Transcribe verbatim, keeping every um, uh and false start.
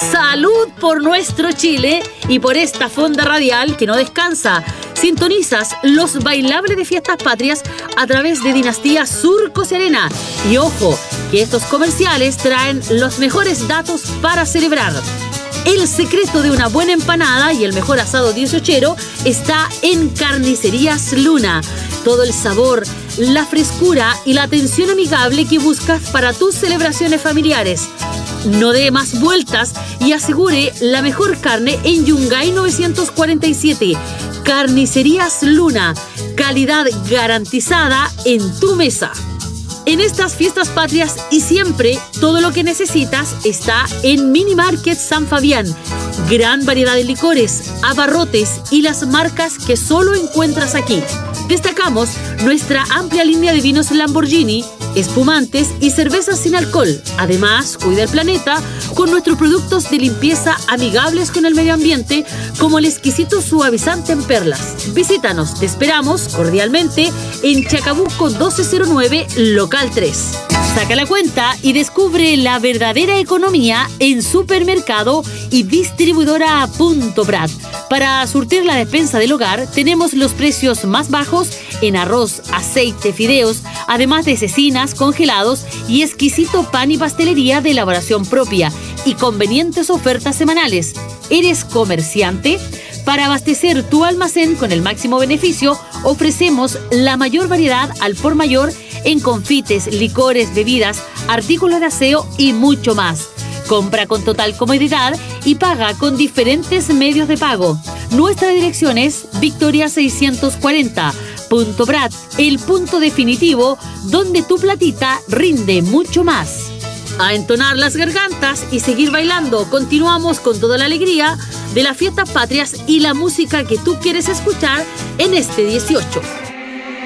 Salud por nuestro Chile y por esta fonda radial que no descansa. Sintonizas los bailables de Fiestas Patrias a través de Dinastía Surco Serena. Y ojo, que estos comerciales traen los mejores datos para celebrar. El secreto de una buena empanada y el mejor asado dieciochero está en Carnicerías Luna. Todo el sabor, la frescura y la atención amigable que buscas para tus celebraciones familiares. No dé más vueltas y asegure la mejor carne en Yungay novecientos cuarenta y siete. Carnicerías Luna, calidad garantizada en tu mesa. En estas Fiestas Patrias y siempre, todo lo que necesitas está en Mini Market San Fabián. Gran variedad de licores, abarrotes y las marcas que solo encuentras aquí. Destacamos nuestra amplia línea de vinos Lamborghini, espumantes y cervezas sin alcohol. Además, cuida el planeta con nuestros productos de limpieza amigables con el medio ambiente, como el exquisito suavizante en perlas. Visítanos, te esperamos cordialmente en Chacabuco doce cero nueve, local tres. Saca la cuenta y descubre la verdadera economía en Supermercado y Distribuidora Punto Prat. Para surtir la despensa del hogar, tenemos los precios más bajos en arroz, aceite, fideos, además de cecinas, congelados y exquisito pan y pastelería de elaboración propia y convenientes ofertas semanales. ¿Eres comerciante? Para abastecer tu almacén con el máximo beneficio, ofrecemos la mayor variedad al por mayor en confites, licores, bebidas, artículos de aseo y mucho más. Compra con total comodidad y paga con diferentes medios de pago. Nuestra dirección es Victoria seiscientos cuarenta, Punto Prat, el punto definitivo donde tu platita rinde mucho más. A entonar las gargantas y seguir bailando. Continuamos con toda la alegría de las Fiestas Patrias y la música que tú quieres escuchar en este dieciocho.